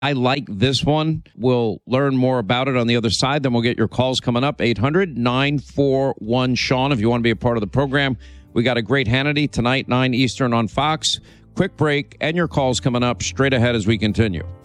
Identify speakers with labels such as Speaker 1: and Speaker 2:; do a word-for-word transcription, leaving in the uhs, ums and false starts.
Speaker 1: I like this one. We'll learn more about it on the other side. Then we'll get your calls coming up. eight hundred nine four one Sean if you want to be a part of the program. We got a great Hannity tonight, nine Eastern on Fox. Quick break and your calls coming up straight ahead as we continue.